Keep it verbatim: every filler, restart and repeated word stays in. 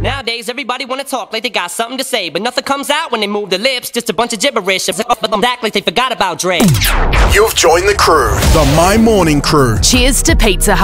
Nowadays, everybody wanna talk like they got something to say, but nothing comes out when they move their lips, just a bunch of gibberish. But them act like they forgot about Dre. You've joined the crew, the My Morning Crew. Cheers to Pizza Hut.